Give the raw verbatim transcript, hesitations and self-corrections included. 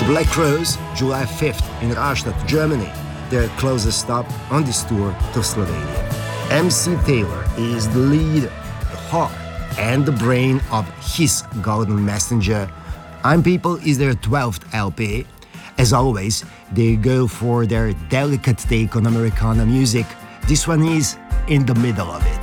The Black Crowes, July fifth in Rastatt, Germany, their closest stop on this tour to Slovenia. M C Taylor is the lead, the heart, and the brain of his Golden Messenger. I'm People is their twelfth L P. As always, they go for their delicate take on Americana music. This one is in the middle of it.